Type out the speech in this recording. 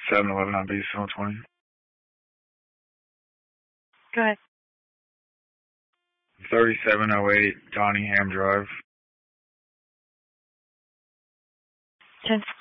711 on base 20. Go ahead. 3708 Donningham Drive. 10.